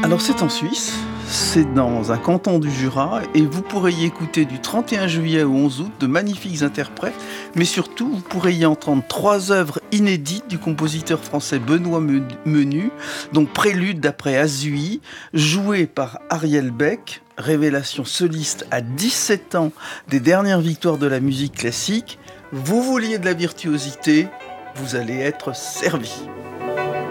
Alors c'est en Suisse, c'est dans un canton du Jura et vous pourrez y écouter du 31 juillet au 11 août de magnifiques interprètes, mais surtout vous pourrez y entendre 3 œuvres inédites du compositeur français Benoît Menu, donc Prélude d'après Azui, joué par Ariel Beck, révélation soliste à 17 ans des dernières victoires de la musique classique. Vous vouliez de la virtuosité, vous allez être servi.